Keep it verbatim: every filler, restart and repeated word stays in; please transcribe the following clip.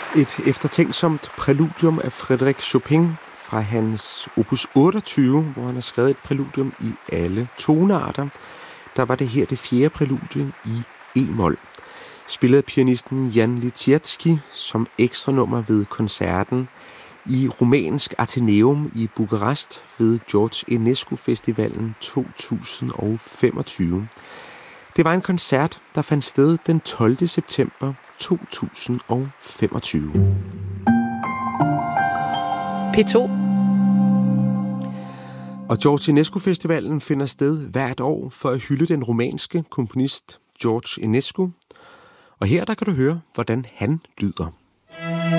Et eftertænksomt præludium af Frédéric Chopin fra hans opus otteogtyve, hvor han har skrevet et præludium i alle tonearter. Der var det her det fjerde præludium i e-mol. Spillet af pianisten Jan Litiecki som ekstra nummer ved koncerten i rumænsk Atheneum i Bukarest ved George Enescu Festivalen to tusind femogtyve. Det var en koncert, der fandt sted den tolvte september to tusind femogtyve. P to. Og George Enescu Festivalen finder sted hvert år for at hylde den rumænske komponist George Enescu. Og her der kan du høre, hvordan han lyder.